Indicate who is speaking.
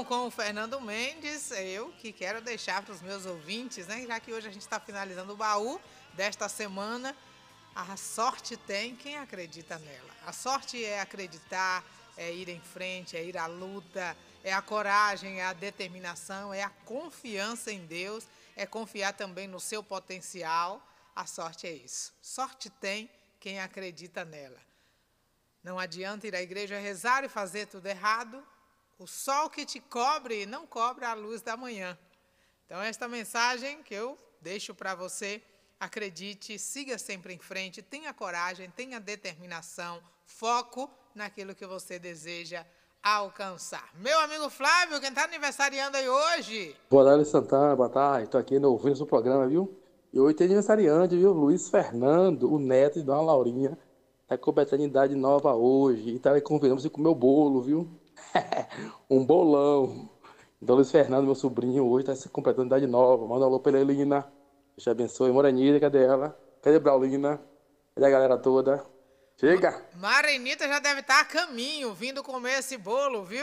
Speaker 1: Então, com o Fernando Mendes, eu que quero deixar para os meus ouvintes, né? Já que hoje a gente está finalizando o baú desta semana, a sorte tem quem acredita nela. A sorte é acreditar, é ir em frente, é ir à luta, é a coragem, é a determinação, é a confiança em Deus, é confiar também no seu potencial. A sorte é isso. Sorte tem quem acredita nela. Não adianta ir à igreja rezar e fazer tudo errado. O sol que te cobre não cobre a luz da manhã. Então, esta mensagem que eu deixo para você, acredite, siga sempre em frente, tenha coragem, tenha determinação, foco naquilo que você deseja alcançar. Meu amigo Flávio, quem está aniversariando aí hoje?
Speaker 2: Boa Santana, boa tarde. Estou aqui ouvindo o seu programa, viu? E hoje tem aniversariante, viu? Luiz Fernando, o neto de Dona Laurinha. Tá completando idade nova hoje. E tá convidando você a comer o bolo, viu? Um bolão. Então, Luiz Fernando, meu sobrinho, hoje tá se completando idade nova. Manda um alô pra Helena. Deus te abençoe. Moranita, cadê ela? Cadê Braulina? Cadê a galera toda? Chega!
Speaker 1: Marenita já deve estar a caminho, vindo comer esse bolo, viu?